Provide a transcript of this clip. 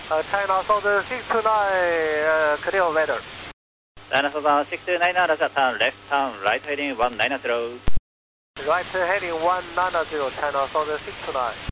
China Southern 629, clear weather. China Southern 629, Roger, turn left, turn right heading 190. Right heading 190, China Southern 629.